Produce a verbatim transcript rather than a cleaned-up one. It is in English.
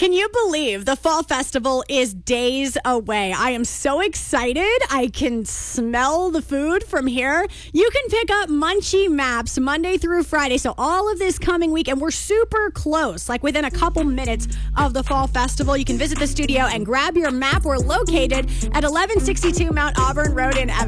Can you believe the Fall Festival is days away? I am so excited. I can smell the food from here. You can pick up Munchie Maps Monday through Friday. So all of this coming week, and we're super close, like within a couple minutes of the Fall Festival. You can visit the studio and grab your map. We're located at eleven sixty-two Mount Auburn Road in Evansville.